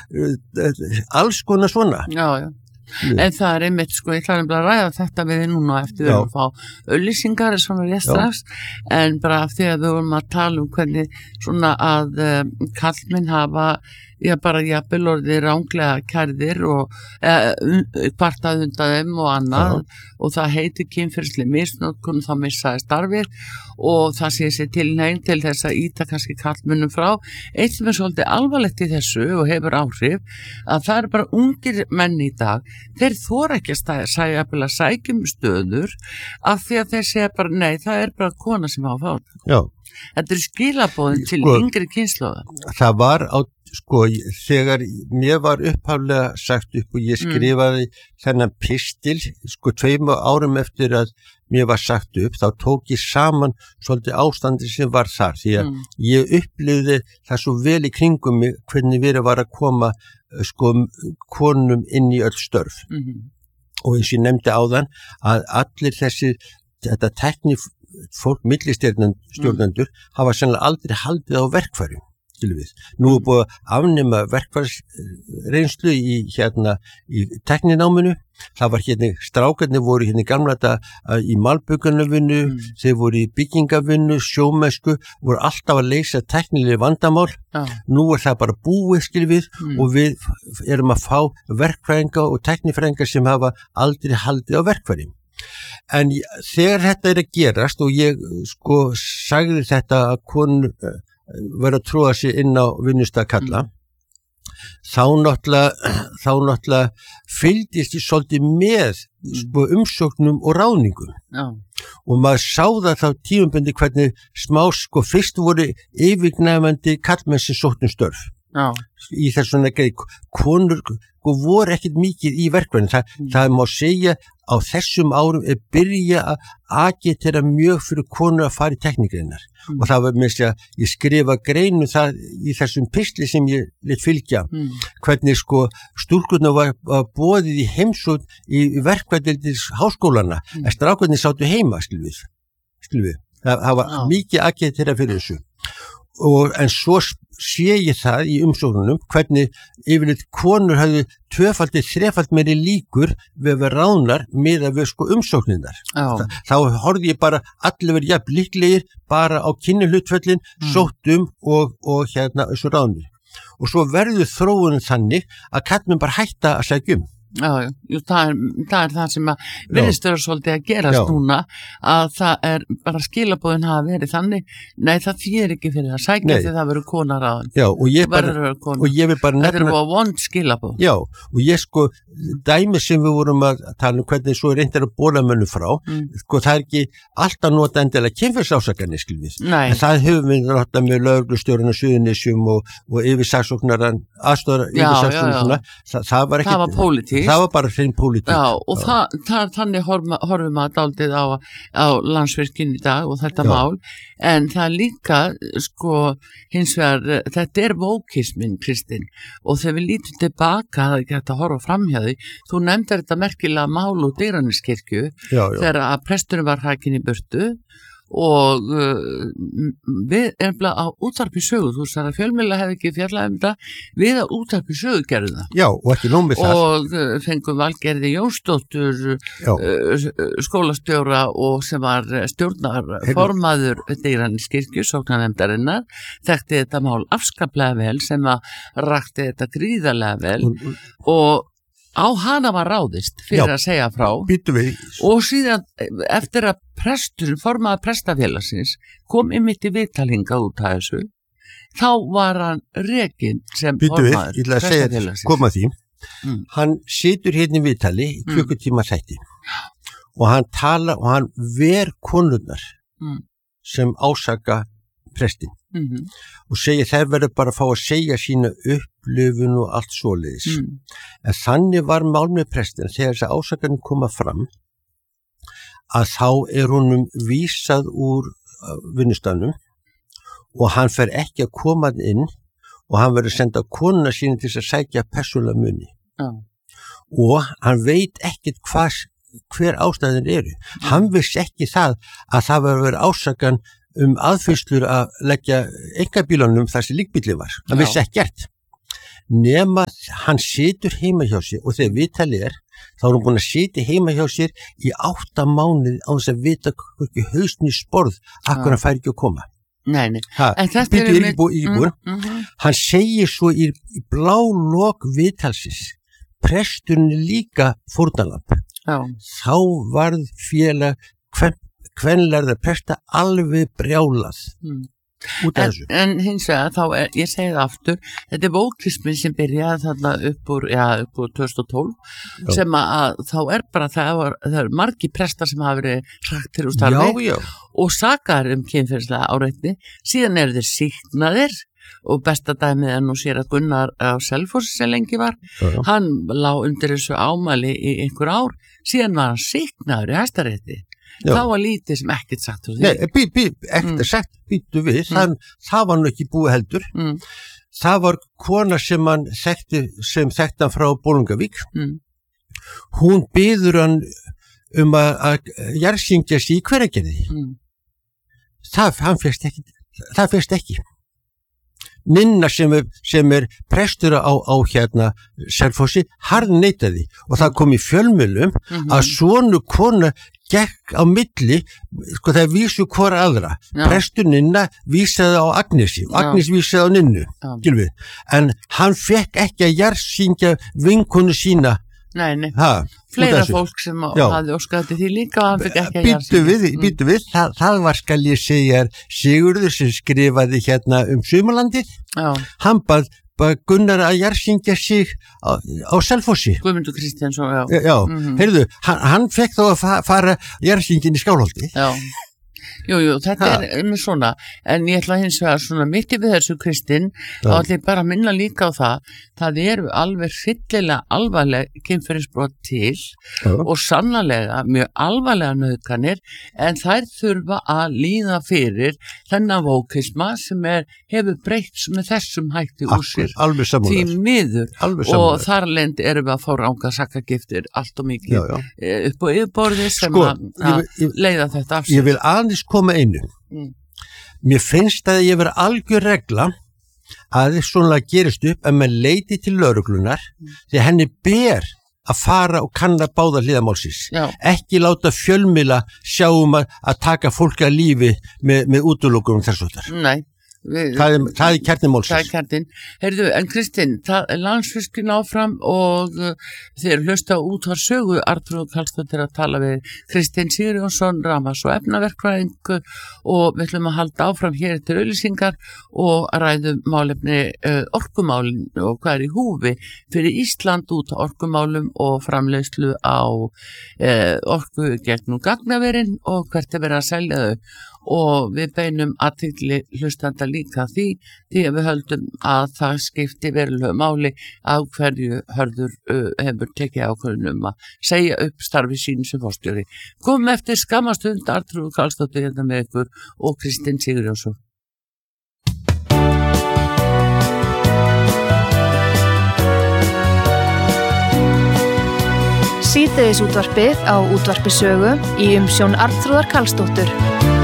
alls konar svona. Já. En það einmitt, sko, ég ætla að ræða þetta við þið núna eftir við erum að fá auglýsingar svona rétt strax, en bara af því að við vorum að tala hvernig svona að kallmenn hafa bara jafnvel orðið ránglega kærðir og kvartað undan þeim og annað og það heitir kynferðisleg misnotkun, þá missaði starfið og það sé sér tilhneiging til þess að íta kannski kallmönnum frá. Eitt sem svolítið alvarlegt í þessu og hefur áhrif að það bara ungir menn í dag, þeir þora ekki að sækja stöður af því að þeir segja bara nei, það bara kona sem á að fá þetta. Já. Þetta skilaboðin til yngri kynslóða. Það var þegar mér var upphaflega sagt upp og ég skrifaði þennan pistil, 2 árum eftir að mér var sagt upp, þá tók ég saman svolítið ástandi sem var þar, því að ég upplifði það svo vel í kringum mig hvernig verið var að koma konum inn í öll störf. Og eins og ég nefndi áðan að allir þetta tekni fólk, millistjórnendur hafa sannlega aldrei haldið á verkfærum. Nú búið að afnema verkfærsreynslu í teknináminu. Það var strákarnir voru í gamla daga í malbyggarvinnu, þeir voru í byggingavinnu, sjómennsku, voru alltaf að leysa teknileg vandamál. Nú það bara búið, og við erum að fá verkfræðinga og teknifræðinga sem hafa aldrei haldið á verkfærum. En þegar þetta að gerast og ég sagði þetta að konur verið að tróða sig inn á vinnustað kalla, þá náttúrulega fylgdist ég svolítið með umsóknum og ráðningum. Og maður sá það þá tímabundi hvernig fyrst voru yfirgnæfandi kallmenn sem sóttu störf. Í þessuna konur voru ekkert mikið í verkvæðin. Það má segja á þessum árum byrja að agitera mjög fyrir konur að fara í tekníkreinar. Og það var með að ég skrifa greinu það í þessum pistli sem ég lit fylgja. Hvernig stúlkurnar var boðið í heimsókn í verkvæðildis háskólana, en strákarnir sátu heima, skilum við. Það var mikið agitera fyrir þessu. En svo sé ég það í umsóknunum hvernig yfirleitt konur hafði 2-3 meiri líkur við að vera ráðnar miðað við umsóknirnar. Þá horfði ég bara allir verið jafn líklegir bara á kynjahlutföllin, sóttum og þessu ráðnir. Og svo verður þróunin þannig að kallmenn bara hætta að sækja Já, það er það sem að virðist vera svolítið að gerast núna, að það bara skilaboðin hafa verið þannig, nei það þýðir ekki fyrir það sækja því það verður konar á Já, og ég vil bara nefna það vond skilaboð. Já, og ég dæmi sem við vorum að tala hvernig svo reyndar að bóla mönnum frá, það ekki alltaf nota endilega kynferðsásakanir, en það höfum við náttúrulega með lögreglustjórinn á Suðurnesjum og yfirsaksóknaran aðstoðar yfirsaksóknarna, það var pólitík. Það var bara hrein pólitík. Já, og þannig horfum að dálítið á Landsvirkjun í dag og þetta mál, en það líka, hins vegar, þetta vókismin, Kristín, og þegar við lítum tilbaka, það ekki hægt að horfa fram hjá því, þú nefndir þetta merkilega mál úr Digranesskirkju, þegar að presturinn var hrakinn í burtu, og við á útvarpi sögu, þú sagði að fjölmiðla hefði ekki fjallað þetta, við á útvarpi sögu gerðum það. Já, og ekki nóg með það. Og fengum Valgerði Jónsdóttur skólastjóra og sem var stjórnarformaður Digranesskirkju, sóknarnefndarinnar, þekkti þetta mál afskaplega vel, sem að rakti þetta gríðarlega vel og á hana var ráðist fyrir að segja frá og síðan eftir að formaður prestafélagsins kom einmitt í viðtalinga út af þessu, þá var hann rekinn sem formaður prestafélagsins. Koma því, hann situr hérna í viðtali í klukkutíma þætti og hann tala og hann ver konurnar sem ásaka prestin og segja þær verður bara að fá að segja sína upplifun og allt svoleiðis. En þannig var mál með prestin þegar þess að ásakarnir koma fram að þá honum vísað úr vinnustanum og hann fer ekki að koma inn og hann verður að senda konuna sína til að sækja persónulega muni. Og hann veit ekkert hver ástæðin eru. Hann vissi ekki það að það verður ásakan aðfyrslur að leggja einkabílunum þar sem líkbíli var. Það vissi ekkert. nema hann situr heima hjá sér og þegar viðtalið þá er hann búin að sitja heima hjá sér í 8 mánuði á þess að vita ekki hausn í sporð akkur hann fær ekki að koma. Nei. En þetta er íbúin. Hann segir svo í blá lok viðtalsins, presturinn líka fórnarlamb. Þá varð félag kvenlærða presta alveg brjálað. En hins vegar þá ég segi það aftur, þetta bókismin sem byrjaði þarna upp úr 2012 sem að þá bara það er margir prestar sem hafa verið hraktir úr starfi og sakaðir kynferðislega áreitni, síðan eru þeir sýknaðir og besta dæmið nú sér að Gunnar á Selfossi sem lengi var, hann lá undir þessu ámæli í einhver ár, síðan var hann sýknaður í Hæstarétti. Þá var lítið sem ekkert sagt ekkert sagt, býttu við það var nú ekki búið heldur það var kona sem hann þekkti hann frá Bolungarvík hún biður hann að jarðsyngja sig í Hveragerði það fyrst ekki Ninna sem prestur á Selfossi harðneitaði og það kom í fjölmiðlum að svona kona gekk á milli, sko það vísu hvora aðra. Prestur Ninna vísaði á Agnesi og Agnes vísaði á Ninnu, gilvið. En hann fekk ekki að jarðsyngja vinkonu sína. Nei. Fleira fólk sem hafði óskað því líka og hann fikk ekki að jarðsyngja. Býtu við, það var skal ég segja Sigurður sem skrifaði hérna Sumarlandið. Hann bað Gunnar að jarðsyngja sig á Selfossi. Guðmundur Kristjánsson, heyrðu, hann fekk þá að fara jarðsyngin í Skálholti. Jú, þetta með svona, en ég ætla hins vegar svona mitt við þessu Kristinn, þá ætla ég bara að minna líka á það eru alveg hryllilega alvarleg kynferðisbrot til og sannarlega mjög alvarlega nauðganir, en þær þurfa að líða fyrir þennan vókisma sem hefur breytt með þessum hætti úr sér því miður og þar lend erum við að fá ranga sakagiftir allt og mikið upp á yfirborði sem að leiða þetta af sér. Ég vil aðeins koma einu. Mér finnst að ég vera algjör regla að þess svona gerist upp að maður leiti til lögreglunar því henni ber að fara og kanna báða hliðamálsins. Ekki láta fjölmiðla sjá að taka fólk að lífi með útilokunum þess og þar. Nei. Það er kjarninn málsins. Það er kjarninn. Heyrðu, en Kristinn, Landsvirkjun áfram og þeir hlusta út var sögu Arnþrúður Karlsdóttir að tala við Kristinn Sigurjónsson, Ramas og efnaverkfræðing og við ætlum að halda áfram hér til auglýsingar og ræðum málefni orkumálin og hvað í húfi fyrir Ísland út á orkumálum og framleiðslu á orku gegnum gagnaverin og hvert verið að selja þau. Og við beinum athygli hlustanda líka því að við höldum að það skipti verulega máli af hverju Hörður hefur tekið ákvörðun að segja upp starfi sínu sem forstjóri. Komum eftir skamastund Arnþrúður Karlsdóttir hérna með ykkur og Kristinn Sigurjónsson. Síðdegisútvarpið á Útvarpi Sögu í umsjón Arnþrúðar Karlsdóttur.